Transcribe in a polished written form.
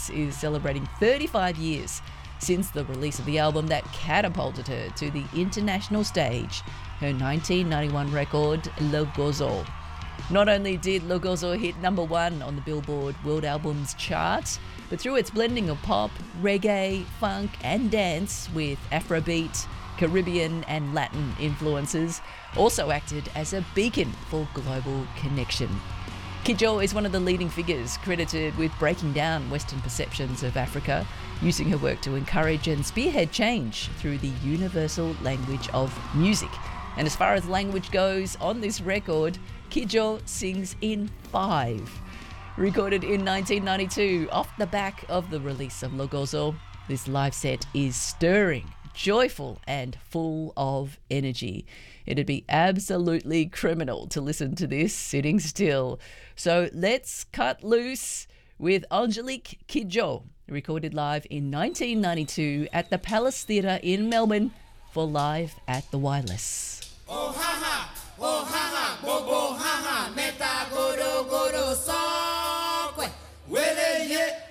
Loose is celebrating 35 years since the release of the album that catapulted her to the international stage, her 1991 record, Le Gozo. Not only did Le Gozo hit number 1 on the Billboard World Albums chart, but through its blending of pop, reggae, funk and dance with Afrobeat, Caribbean and Latin influences, also acted as a beacon for global connection. Kidjo is one of the leading figures credited with breaking down Western perceptions of Africa, using her work to encourage and spearhead change through the universal language of music. And as far as language goes, on this record, Kidjo sings in 5. Recorded in 1992 off the back of the release of Le Gozo, this live set is stirring, joyful and full of energy. It'd be absolutely criminal to listen to this sitting still. So let's cut loose with Angelique Kidjo, recorded live in 1992 at the Palace Theatre in Melbourne for Live at the Wireless. Oh ha ha, bo bo ha ha, meta goro goro so, wele ye.